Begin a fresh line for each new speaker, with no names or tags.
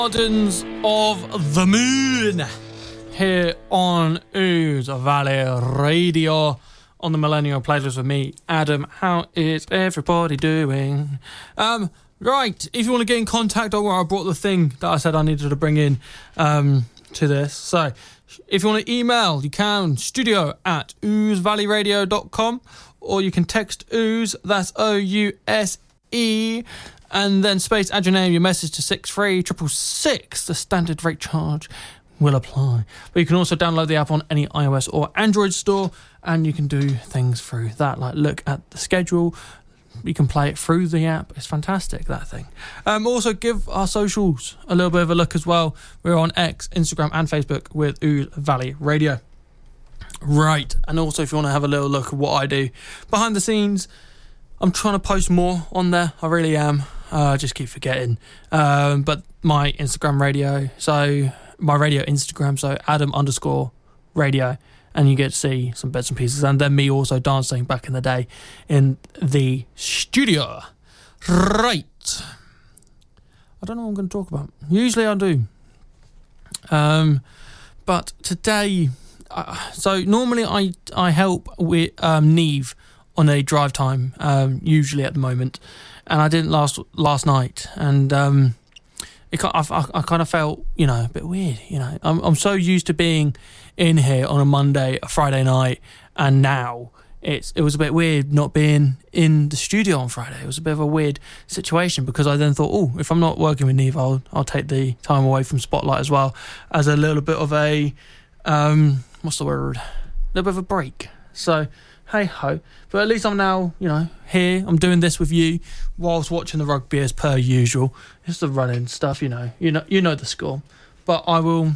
Gardens of the Moon here on Ooze Valley Radio on the Millennial Playlist with me, Adam. How is everybody doing? Right, if you want to get in contact, don't worry, I brought the thing that I said I needed to bring in to this. So if you want to email, you can, studio@oozevalleyradio.com, or you can text Ooze, that's OUSE, and then space, add your name, your message to 63666. The standard rate charge will apply. But you can also download the app on any iOS or Android store, and you can do things through that, like look at the schedule. You can play it through the app. It's fantastic, that thing. Also, give our socials a little bit of a look as well. We're on X, Instagram, and Facebook with Ooze Valley Radio. Right, and also if you want to have a little look at what I do behind the scenes, I'm trying to post more on there. I really am. I just keep forgetting. But my Instagram radio, so my radio Instagram, so Adam_radio, and you get to see some bits and pieces. And then me also dancing back in the day in the studio. Right. I don't know what I'm going to talk about. Usually I do. But today, so normally I help with Neve on a drive time, usually at the moment, and I didn't last night, and I kind of felt, a bit weird. I'm so used to being in here on a Monday, a Friday night, and now it was a bit weird not being in the studio on Friday. It was a bit of a weird situation, because I then thought, if I'm not working with Neve, I'll take the time away from Spotlight as well, as a little bit of a what's the word? A little bit of a break. So hey ho, but at least I'm now, here. I'm doing this with you whilst watching the rugby as per usual. It's the running stuff, you know the score. But I will